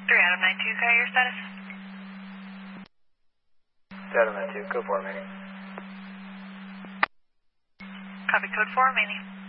Adam 92, carrier status? Adam 92, code 4 remaining. Copy code 4 remaining.